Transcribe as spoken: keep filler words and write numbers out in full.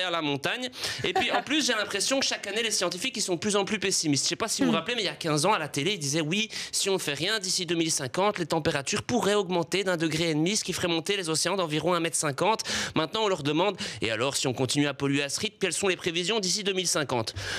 à la montagne. Et puis en plus, j'ai l'impression que chaque année, les scientifiques ils sont de plus en plus pessimistes. Je sais pas si vous vous rappelez, mais il y a quinze ans, à la télé, ils disaient oui, si on ne fait rien, d'ici deux mille cinquante, les températures pourraient augmenter d'un degré et demi, ce qui ferait monter les océans d'environ un mètre cinquante. Maintenant, on leur demande, et alors, si on continue à polluer à ce rythme, quelles sont les prévisions d'ici deux mille cinquante ?